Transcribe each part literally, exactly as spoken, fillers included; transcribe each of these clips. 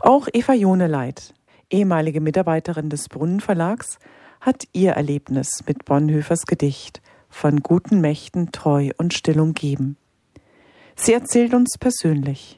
Auch Eva Joneleit, ehemalige Mitarbeiterin des Brunnenverlags, hat ihr Erlebnis mit Bonhoeffers Gedicht von guten Mächten treu und still umgeben. Sie erzählt uns persönlich.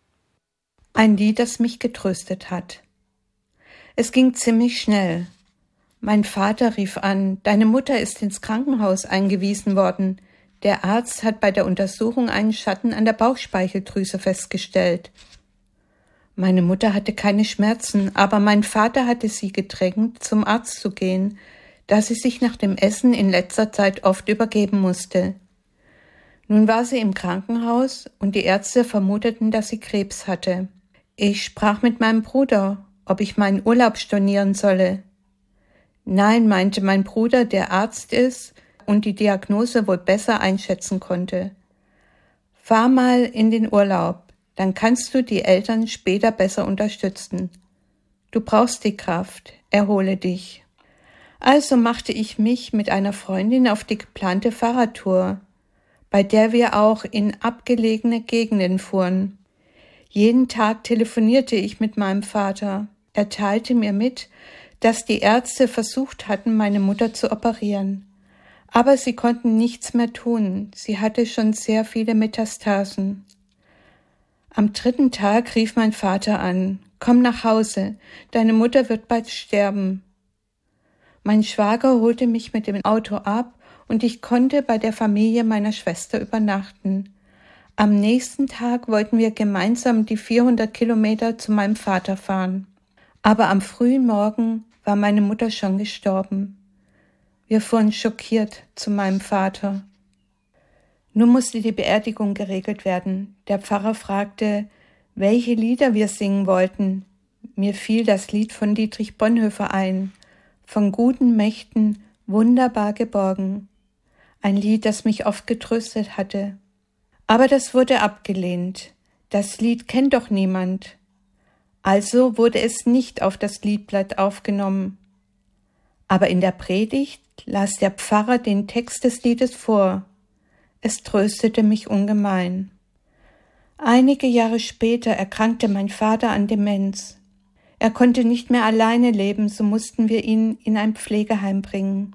Ein Lied, das mich getröstet hat. Es ging ziemlich schnell. Mein Vater rief an, deine Mutter ist ins Krankenhaus eingewiesen worden. Der Arzt hat bei der Untersuchung einen Schatten an der Bauchspeicheldrüse festgestellt. Meine Mutter hatte keine Schmerzen, aber mein Vater hatte sie gedrängt, zum Arzt zu gehen, da sie sich nach dem Essen in letzter Zeit oft übergeben musste. Nun war sie im Krankenhaus und die Ärzte vermuteten, dass sie Krebs hatte. Ich sprach mit meinem Bruder, ob ich meinen Urlaub stornieren solle. Nein, meinte mein Bruder, der Arzt ist und die Diagnose wohl besser einschätzen konnte. Fahr mal in den Urlaub, dann kannst du die Eltern später besser unterstützen. Du brauchst die Kraft, erhole dich. Also machte ich mich mit einer Freundin auf die geplante Fahrradtour, bei der wir auch in abgelegene Gegenden fuhren. Jeden Tag telefonierte ich mit meinem Vater. Er teilte mir mit, dass die Ärzte versucht hatten, meine Mutter zu operieren. Aber sie konnten nichts mehr tun. Sie hatte schon sehr viele Metastasen. Am dritten Tag rief mein Vater an. Komm nach Hause, deine Mutter wird bald sterben. Mein Schwager holte mich mit dem Auto ab und ich konnte bei der Familie meiner Schwester übernachten. Am nächsten Tag wollten wir gemeinsam die vierhundert Kilometer zu meinem Vater fahren. Aber am frühen Morgen war meine Mutter schon gestorben. Wir fuhren schockiert zu meinem Vater. Nun musste die Beerdigung geregelt werden. Der Pfarrer fragte, welche Lieder wir singen wollten. Mir fiel das Lied von Dietrich Bonhoeffer ein, von guten Mächten wunderbar geborgen. Ein Lied, das mich oft getröstet hatte. Aber das wurde abgelehnt. Das Lied kennt doch niemand. Also wurde es nicht auf das Liedblatt aufgenommen. Aber in der Predigt las der Pfarrer den Text des Liedes vor. Es tröstete mich ungemein. Einige Jahre später erkrankte mein Vater an Demenz. Er konnte nicht mehr alleine leben, so mussten wir ihn in ein Pflegeheim bringen.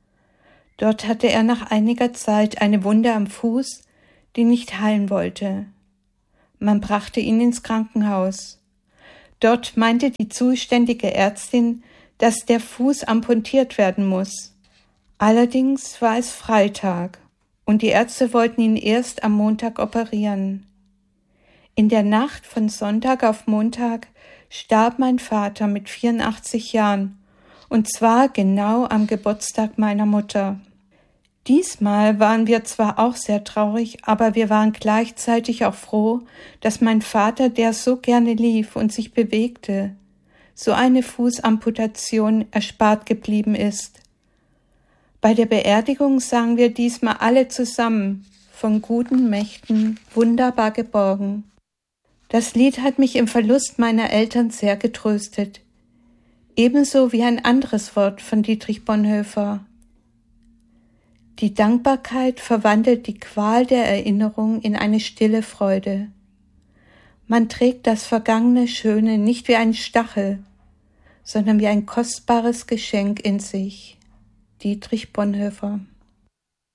Dort hatte er nach einiger Zeit eine Wunde am Fuß, die nicht heilen wollte. Man brachte ihn ins Krankenhaus. Dort meinte die zuständige Ärztin, dass der Fuß amputiert werden muss. Allerdings war es Freitag und die Ärzte wollten ihn erst am Montag operieren. In der Nacht von Sonntag auf Montag starb mein Vater mit vierundachtzig Jahren, und zwar genau am Geburtstag meiner Mutter. Diesmal waren wir zwar auch sehr traurig, aber wir waren gleichzeitig auch froh, dass mein Vater, der so gerne lief und sich bewegte, so eine Fußamputation erspart geblieben ist. Bei der Beerdigung sangen wir diesmal alle zusammen, von guten Mächten wunderbar geborgen. Das Lied hat mich im Verlust meiner Eltern sehr getröstet, ebenso wie ein anderes Wort von Dietrich Bonhoeffer. Die Dankbarkeit verwandelt die Qual der Erinnerung in eine stille Freude. Man trägt das vergangene Schöne nicht wie ein Stachel, sondern wie ein kostbares Geschenk in sich. Dietrich Bonhoeffer.